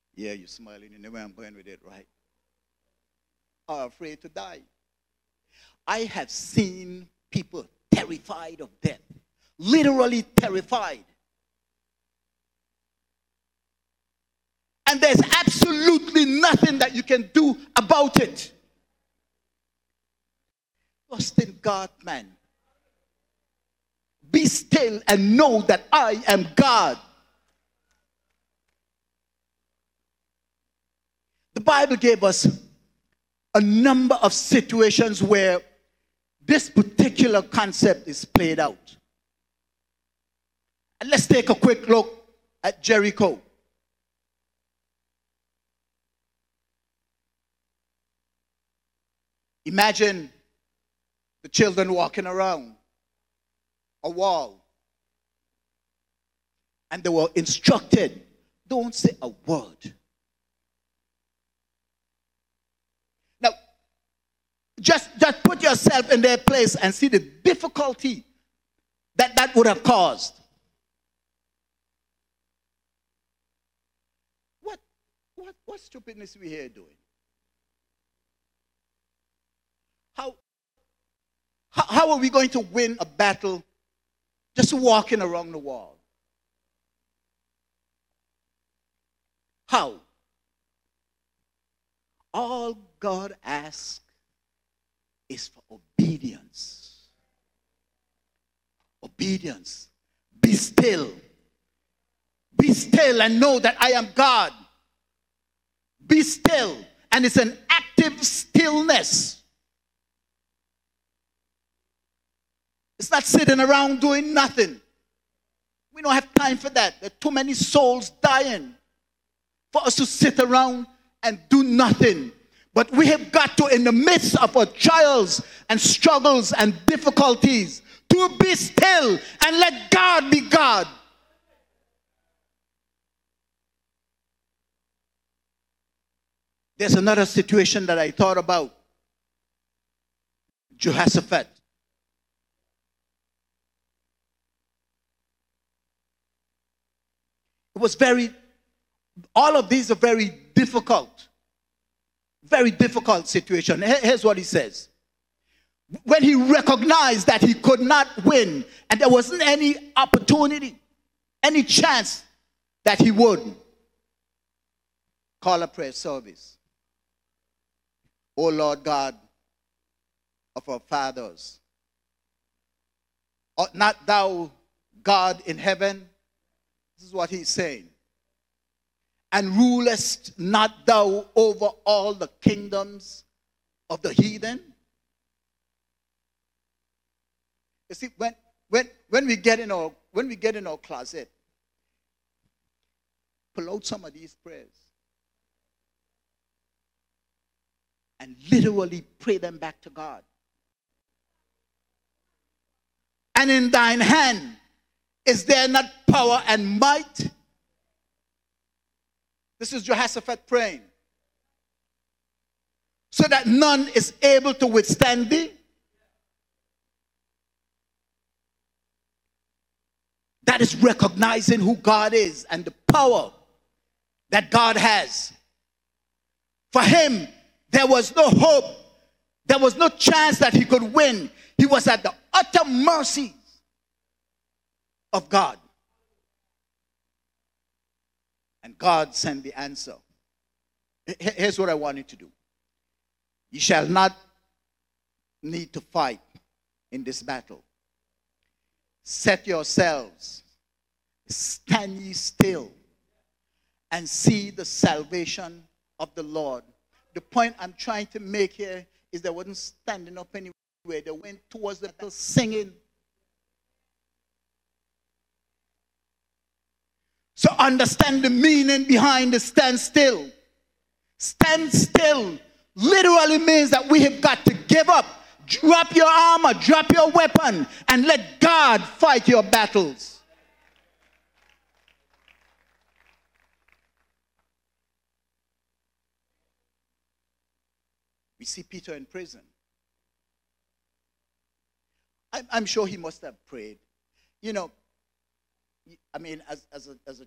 Yeah, you're smiling. You know where I'm going with it, right? Are afraid to die. I have seen people terrified of death, literally terrified. And there's absolutely nothing that you can do about it. Trust in God, man. Be still and know that I am God. The Bible gave us a number of situations where this particular concept is played out. And let's take a quick look at Jericho. Imagine the children walking around a wall. And they were instructed, don't say a word. Now, just put yourself in their place and see the difficulty that would have caused. What stupidness we here doing? How are we going to win a battle just walking around the wall? How? All God asks is for obedience. Obedience. Be still. Be still and know that I am God. Be still. And it's an active stillness. It's not sitting around doing nothing. We don't have time for that. There are too many souls dying for us to sit around and do nothing. But we have got to, in the midst of our trials and struggles and difficulties, to be still and let God be God. There's another situation that I thought about. Jehoshaphat. It was all of these are very difficult situation. Here's what he says. When he recognized that he could not win and there wasn't any opportunity, any chance that he would, call a prayer service. O Lord God of our fathers, art not thou God in heaven? This is what he's saying. And rulest not thou over all the kingdoms of the heathen? You see, when we get in our closet, pull out some of these prayers and literally pray them back to God. And in thine hand is there not power and might? This is Jehoshaphat praying. So that none is able to withstand thee. That is recognizing who God is and the power that God has. For him, there was no hope. There was no chance that he could win. He was at the utter mercy of God. And God sent the answer. Here's what I want you to do. You shall not need to fight in this battle. Set yourselves, stand ye still, and see the salvation of the Lord. The point I'm trying to make here is they wasn't standing up anywhere. They went towards the battle singing. So understand the meaning behind the stand still. Stand still literally means that we have got to give up. Drop your armor, drop your weapon, and let God fight your battles. We see Peter in prison. I'm sure he must have prayed. You know, I mean, as a